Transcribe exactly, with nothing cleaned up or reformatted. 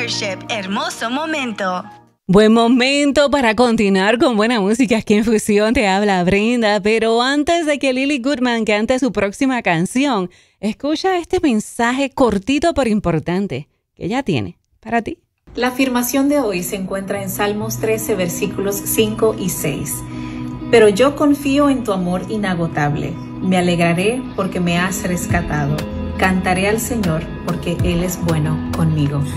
Worship. Hermoso momento. Buen momento para continuar con buena música aquí en Fusión. Te habla Brenda, pero antes de que Lily Goodman cante su próxima canción, escucha este mensaje cortito pero importante que ella tiene para ti. La afirmación de hoy se encuentra en Salmos trece, versículos cinco y seis. Pero yo confío en tu amor inagotable. Me alegraré porque me has rescatado. Cantaré al Señor porque Él es bueno conmigo.